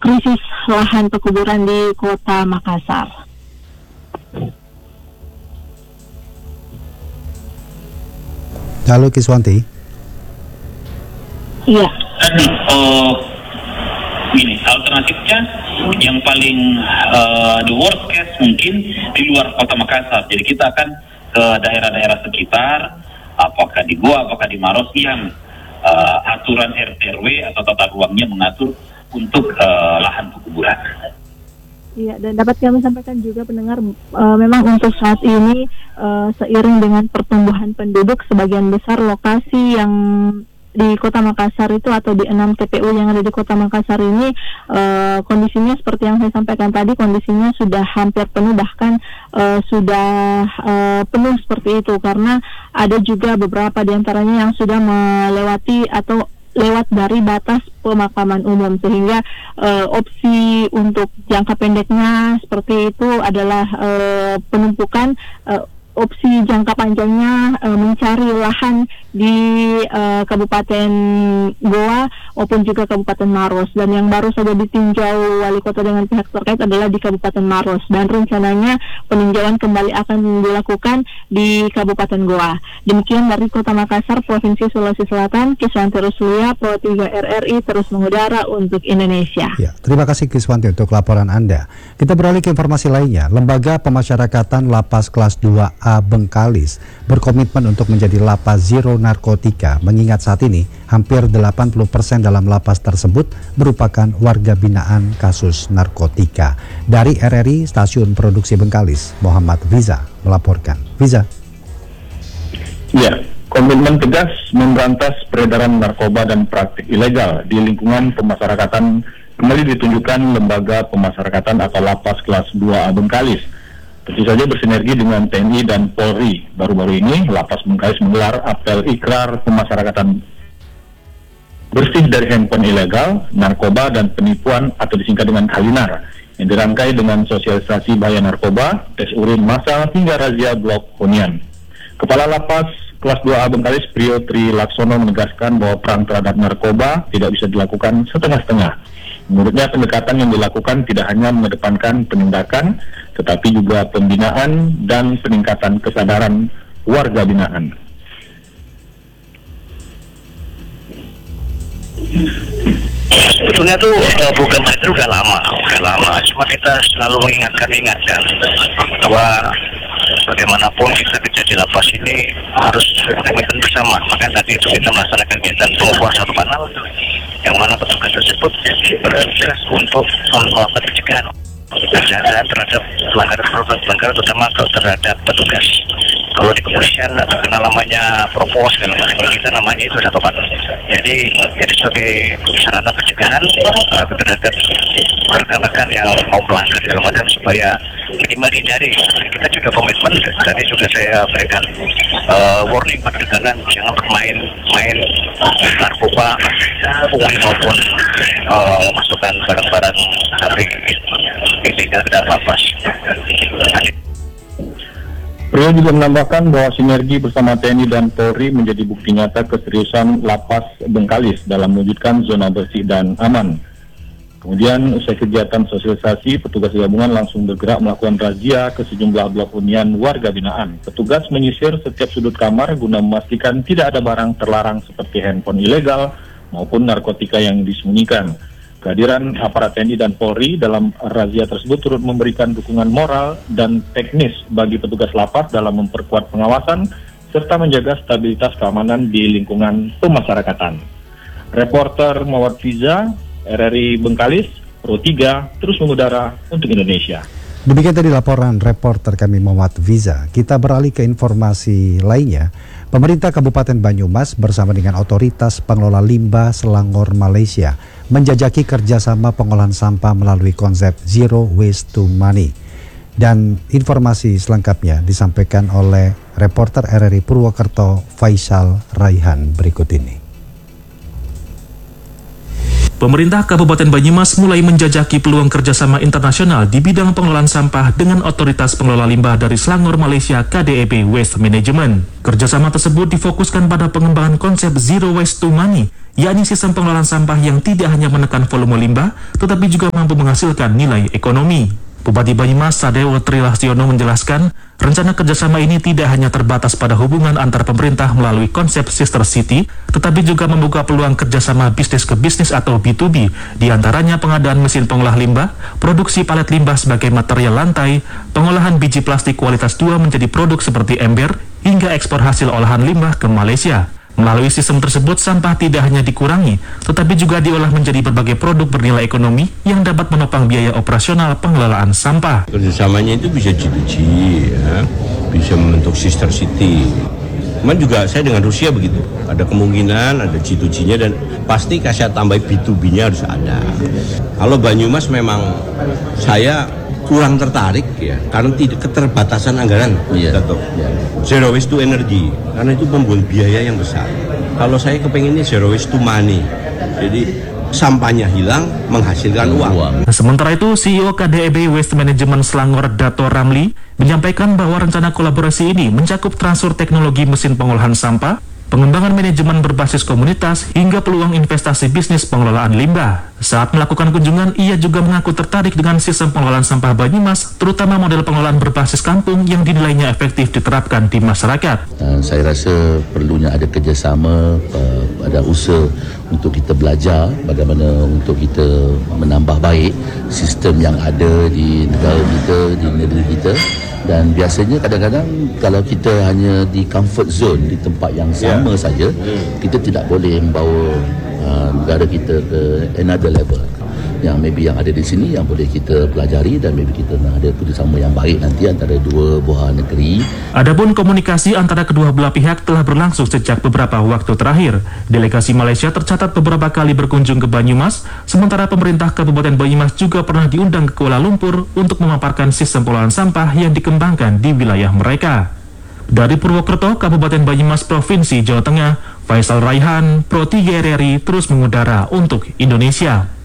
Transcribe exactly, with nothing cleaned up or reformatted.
krisis lahan pekuburan di Kota Makassar. Halo Kiswanti. Iya. Tadi, uh, ini alternatifnya yang paling uh, the worst case mungkin di luar Kota Makassar. Jadi kita akan ke daerah-daerah sekitar, apakah di Goa, apakah di Maros yang uh, aturan R T R W atau tata ruangnya mengatur untuk uh, lahan pekuburan. Iya, dan dapat kami sampaikan juga pendengar, uh, memang untuk saat ini uh, seiring dengan pertumbuhan penduduk, sebagian besar lokasi yang di Kota Makassar itu atau di enam T P U yang ada di Kota Makassar ini uh, kondisinya seperti yang saya sampaikan tadi, kondisinya sudah hampir penuh, bahkan uh, sudah uh, penuh seperti itu, karena ada juga beberapa diantaranya yang sudah melewati atau lewat dari batas pemakaman umum, sehingga uh, opsi untuk jangka pendeknya seperti itu adalah uh, penumpukan. uh, Opsi jangka panjangnya e, mencari lahan di e, Kabupaten Goa maupun juga Kabupaten Maros, dan yang baru saja ditinjau wali kota dengan pihak terkait adalah di Kabupaten Maros, dan rencananya peninjauan kembali akan dilakukan di Kabupaten Goa. Demikian dari Kota Makassar, Provinsi Sulawesi Selatan, Kiswanti Ruslia, Pro tiga R R I terus mengudara untuk Indonesia. Ya, terima kasih Kiswanti untuk laporan Anda. Kita beralih ke informasi lainnya. Lembaga Pemasyarakatan Lapas Kelas dua A Bengkalis berkomitmen untuk menjadi lapas zero narkotika, mengingat saat ini hampir delapan puluh persen dalam lapas tersebut merupakan warga binaan kasus narkotika. Dari R R I Stasiun Produksi Bengkalis, Muhammad Viza melaporkan. Viza. Ya, komitmen tegas memberantas peredaran narkoba dan praktik ilegal di lingkungan pemasyarakatan kembali ditunjukkan Lembaga Pemasyarakatan atau Lapas Kelas dua A Bengkalis. Tentu saja bersinergi dengan T N I dan Polri. Baru-baru ini Lapas Bengkalis menggelar apel ikrar pemasyarakatan bersih dari handphone ilegal, narkoba, dan penipuan atau disingkat dengan Kalinar, yang dirangkai dengan sosialisasi bahaya narkoba, tes urin massal, hingga razia blok hunian. Kepala Lapas Kelas dua A Bengkalis, Prio Tri Laksono, menegaskan bahwa perang terhadap narkoba tidak bisa dilakukan setengah-setengah. Menurutnya pendekatan yang dilakukan tidak hanya mengedepankan penindakan, tetapi juga pembinaan dan peningkatan kesadaran warga binaan. Sebetulnya tuh uh, program itu udah lama, udah lama. Cuma kita selalu mengingatkan-ingatkan bahwa bagaimanapun kita kerja di lapas ini harus komitmen bersama. Makanya tadi itu kita melaksanakan kegiatan pengukuhan satu panel, yang mana petugas tersebut bertugas untuk melakukan pencegahan pencegahan terhadap pelanggaran-pelanggaran, terutama terhadap petugas. Kalau di kepolisian terkenal namanya propos, segala macam, kita namanya itu satu panel. Jadi, jadi sebagai sarana pencegahan uh, terhadap rekan-rekan yang mau melanggar segala macam supaya minimal dihindari. Kita juga komitmen, tadi juga saya berikan uh, warning pada rekan jangan bermain main narkoba, pungli maupun uh, memasukkan barang-barang tapi ilegal ke dalam lapas. Prio juga menambahkan bahwa sinergi bersama T N I dan Polri menjadi bukti nyata keseriusan Lapas Bengkalis dalam mewujudkan zona bersih dan aman. Kemudian usai kegiatan sosialisasi, petugas gabungan langsung bergerak melakukan razia ke sejumlah blok hunian warga binaan. Petugas menyisir setiap sudut kamar guna memastikan tidak ada barang terlarang seperti handphone ilegal maupun narkotika yang disembunyikan. Kehadiran aparat T N I dan Polri dalam razia tersebut turut memberikan dukungan moral dan teknis bagi petugas lapas dalam memperkuat pengawasan serta menjaga stabilitas keamanan di lingkungan pemasyarakatan. Reporter Mawar Fiza, R R I Bengkalis, Pro tiga, terus mengudara untuk Indonesia. Demikian tadi laporan reporter kami Muhammad Viza. Kita beralih ke informasi lainnya. Pemerintah Kabupaten Banyumas bersama dengan Otoritas Pengelola Limbah Selangor Malaysia menjajaki kerjasama pengolahan sampah melalui konsep Zero Waste to Money. Dan informasi selengkapnya disampaikan oleh reporter R R I Purwokerto Faisal Raihan berikut ini. Pemerintah Kabupaten Banyumas mulai menjajaki peluang kerjasama internasional di bidang pengelolaan sampah dengan otoritas pengelola limbah dari Selangor, Malaysia K D E B Waste Management. Kerjasama tersebut difokuskan pada pengembangan konsep Zero Waste to Money, yakni sistem pengelolaan sampah yang tidak hanya menekan volume limbah, tetapi juga mampu menghasilkan nilai ekonomi. Bupati Banyumas Sadewo Trilahsiono menjelaskan, rencana kerjasama ini tidak hanya terbatas pada hubungan antar pemerintah melalui konsep Sister City, tetapi juga membuka peluang kerjasama bisnis ke bisnis atau B to B, diantaranya pengadaan mesin pengolah limbah, produksi palet limbah sebagai material lantai, pengolahan biji plastik kualitas dua menjadi produk seperti ember, hingga ekspor hasil olahan limbah ke Malaysia. Melalui sistem tersebut, sampah tidak hanya dikurangi, tetapi juga diolah menjadi berbagai produk bernilai ekonomi yang dapat menopang biaya operasional pengelolaan sampah. Kerjasamanya itu bisa G dua G, ya, bisa membentuk sister city. Cuman juga saya dengan Rusia begitu, ada kemungkinan ada G dua G-nya dan pasti kasih tambah B to B-nya harus ada. Kalau Banyumas memang saya kurang tertarik ya, karena tidak keterbatasan anggaran, yeah. Yeah. Zero waste to energy, karena itu membuat biaya yang besar. Kalau saya kepengennya zero waste to money, jadi sampahnya hilang, menghasilkan uang. uang. Sementara itu, C E O K D E B Waste Management Selangor Dato Ramli menyampaikan bahwa rencana kolaborasi ini mencakup transfer teknologi mesin pengolahan sampah, pengembangan manajemen berbasis komunitas, hingga peluang investasi bisnis pengelolaan limbah. Saat melakukan kunjungan, ia juga mengaku tertarik dengan sistem pengelolaan sampah Banyumas, terutama model pengelolaan berbasis kampung yang dinilainya efektif diterapkan di masyarakat. Uh, saya rasa perlunya ada kerjasama, uh, ada usaha untuk kita belajar bagaimana untuk kita menambah baik sistem yang ada di negara kita, di negeri kita. Dan biasanya kadang-kadang kalau kita hanya di comfort zone, di tempat yang sama yeah. saja, kita tidak boleh membawa uh, negara kita ke another level. Yang maybe yang ada di sini yang boleh kita pelajari dan maybe kita ada kerjasama yang baik nanti antara dua buah negeri. Adapun komunikasi antara kedua belah pihak telah berlangsung sejak beberapa waktu terakhir. Delegasi Malaysia tercatat beberapa kali berkunjung ke Banyumas, sementara pemerintah Kabupaten Banyumas juga pernah diundang ke Kuala Lumpur untuk memaparkan sistem pengolahan sampah yang dikembangkan di wilayah mereka. Dari Purwokerto, Kabupaten Banyumas, Provinsi Jawa Tengah, Faisal Raihan, Pro tiga R R I terus mengudara untuk Indonesia.